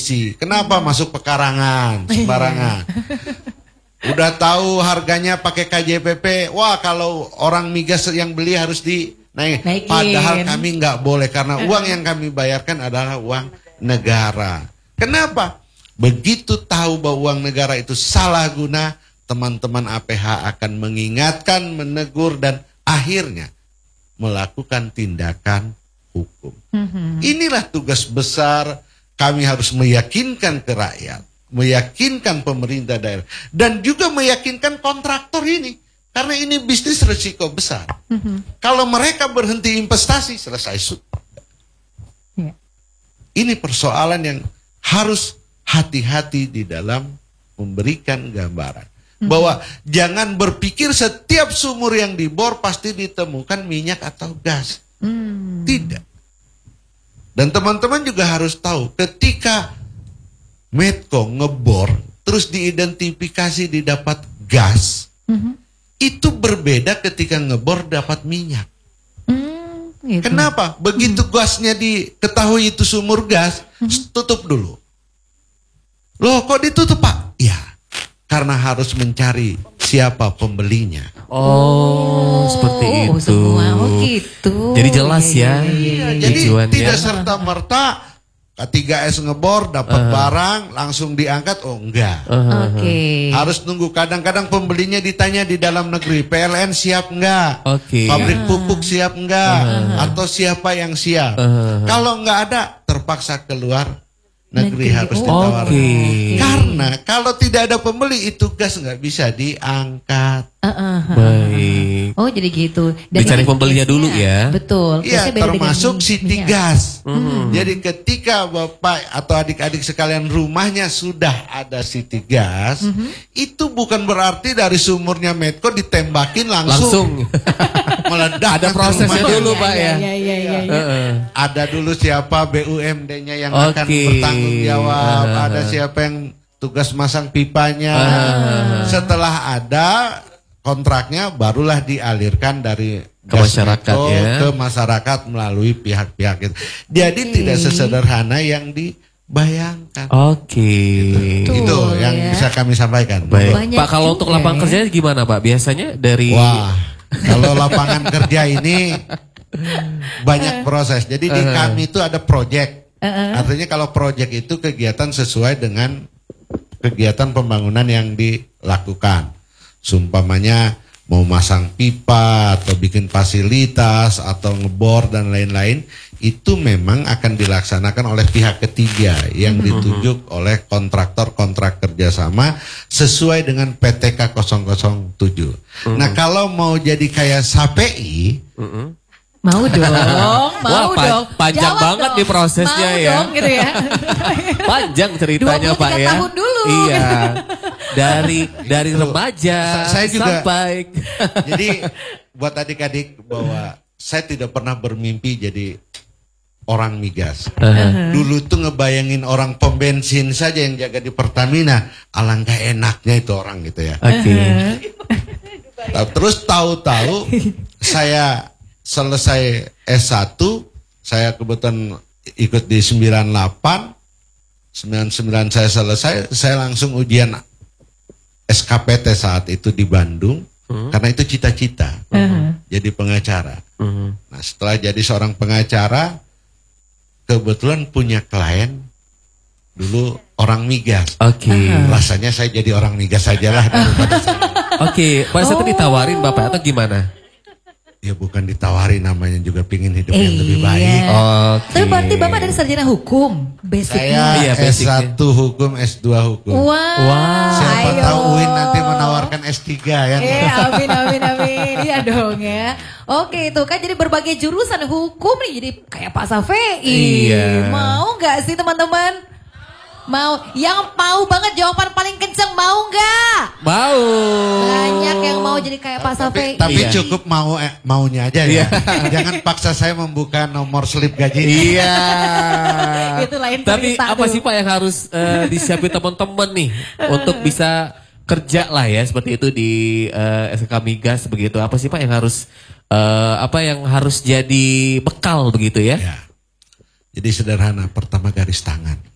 polisi. Kenapa masuk pekarangan sembarangan? Udah tahu harganya pakai KJPP. Wah, kalau orang migas yang beli harus dinaikin. Padahal kami nggak boleh karena uang yang kami bayarkan adalah uang negara. Kenapa? Begitu tahu bahwa uang negara itu salah guna, teman-teman APH akan mengingatkan, menegur, dan akhirnya melakukan tindakan hukum. Inilah tugas besar, kami harus meyakinkan ke rakyat, meyakinkan pemerintah daerah, dan juga meyakinkan kontraktor ini. Karena ini bisnis risiko besar. Kalau mereka berhenti investasi, selesai sudah. Ini persoalan yang harus hati-hati di dalam memberikan gambaran. Bahwa jangan berpikir setiap sumur yang dibor pasti ditemukan minyak atau gas. Tidak. Dan teman-teman juga harus tahu ketika Medco ngebor terus diidentifikasi didapat gas, itu berbeda ketika ngebor dapat minyak. Gitu. Kenapa? Begitu gasnya diketahui itu sumur gas, tutup dulu. Loh kok ditutup Pak? Ya, karena harus mencari siapa pembelinya. Oh, seperti itu. Semua gitu. Jadi jelas ya. Jadi tidak serta-merta K3S ngebor dapat barang langsung diangkat, oh enggak. Harus nunggu, kadang-kadang pembelinya ditanya di dalam negeri, PLN siap enggak? Pabrik pupuk siap enggak? Atau siapa yang siap? Kalau enggak ada, terpaksa keluar negeri harus ditawarkan. Karena kalau tidak ada pembeli itu gas nggak bisa diangkat. Baik. Oh jadi gitu. Dan dicari pembelinya dulu ya. Betul. Iya, termasuk City Gas. Jadi ketika Bapak atau adik-adik sekalian rumahnya sudah ada City Gas, itu bukan berarti dari sumurnya Medco ditembakin langsung. Meledak. Ada prosesnya dulu Pak ya. Ada dulu siapa BUMD-nya yang akan bertanggung jawab, ada siapa yang tugas masang pipanya. Setelah ada kontraknya barulah dialirkan dari ke masyarakat ke masyarakat melalui pihak-pihak itu. Jadi tidak sesederhana yang dibayangkan. Gitu. Itu yang bisa kami sampaikan. Baik. Pak, kalau untuk lapangan kerjanya gimana Pak? Biasanya dari kalau lapangan kerja ini banyak proses. Jadi di kami itu ada proyek. Artinya kalau proyek itu kegiatan sesuai dengan kegiatan pembangunan yang dilakukan. Sumpamanya mau masang pipa atau bikin fasilitas atau ngebor dan lain-lain, itu memang akan dilaksanakan oleh pihak ketiga yang ditunjuk oleh kontraktor kontrak kerjasama sesuai dengan PTK 007. Nah kalau mau jadi kayak SAPI, mau dong, mau dong. Panjang Jawab banget dong. di prosesnya mau ya. Dong, gitu ya. Panjang ceritanya Pak ya. 23 tahun dulu. Iya. Dari remaja saya juga, sampai. Jadi buat adik-adik bahwa saya tidak pernah bermimpi jadi orang migas. Dulu tuh ngebayangin orang pom bensin saja yang jaga di Pertamina, alangkah enaknya itu orang gitu ya. Terus tahu-tahu saya selesai S1, saya kebetulan ikut di 98, 99 saya selesai, saya langsung ujian SKPT saat itu di Bandung, karena itu cita-cita, jadi pengacara. Nah setelah jadi seorang pengacara, kebetulan punya klien dulu orang migas. Rasanya saya jadi orang migas sajalah daripada saya. Pada saat itu ditawarin Bapak atau gimana? Ya bukan ditawarin, namanya juga pingin hidup yang lebih baik. Tapi berarti Bapak dari sarjana hukum, basicnya. Saya S1 hukum, S2 hukum. Siapa tahu UIN nanti menawarkan S3 ya. Amin. Iya dong ya. Oke, itu kan jadi berbagai jurusan hukum nih, jadi kayak Pak Safei. Mau nggak sih teman-teman? Mau, yang mau banget jawaban paling kenceng, mau nggak? Mau. Banyak yang mau jadi kayak Pak Safei. Tapi cukup maunya aja ya. Jangan paksa saya membuka nomor slip gaji. Itu lain cerita. Tapi apa sih Pak yang harus disiapin teman-teman nih untuk bisa kerja lah ya seperti itu di SK Migas begitu? Apa sih Pak yang harus jadi bekal begitu ya? Jadi sederhana, pertama garis tangan.